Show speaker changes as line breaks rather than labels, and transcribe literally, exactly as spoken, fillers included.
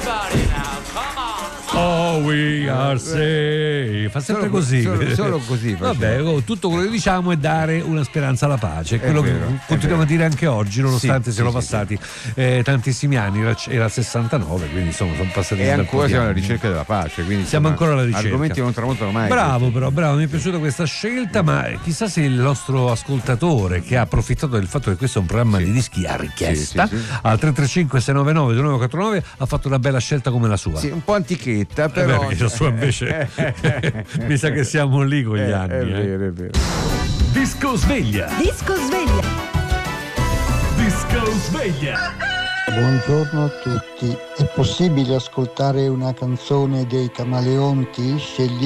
Oh, we are safe. Fa sempre
Solo-
così.
solo- solo così faceva.
Vabbè, oh, tutto quello che diciamo è dare una speranza alla pace. È quello
vero,
che
è
continuiamo a
vero.
dire anche oggi, nonostante
Sì,
siano
sì,
passati eh, tantissimi anni. Era, era il sessantanove, quindi insomma sono passati
E
un bel po'
ancora
di
siamo alla
anni.
ricerca della pace, quindi
Siamo
insomma,
ancora alla ricerca.
argomenti che non tramontano mai.
Bravo, però, bravo, mi è piaciuta questa scelta, ma chissà se il nostro ascoltatore che ha approfittato del fatto che questo è un programma
Sì.
di dischi a richiesta
Sì, sì, sì.
al tre tre cinque sei nove nove due nove quattro nove ha fatto una bella scelta come la sua.
Sì, un po' antichetta,
Eh
però.
beh, perché la sua invece mi sa che siamo lì con gli
Eh,
anni.
È
eh.
vero, è vero.
Disco sveglia,
Disco sveglia.
disco sveglia.
Buongiorno a tutti, è possibile ascoltare una canzone dei Camaleonti? Scegli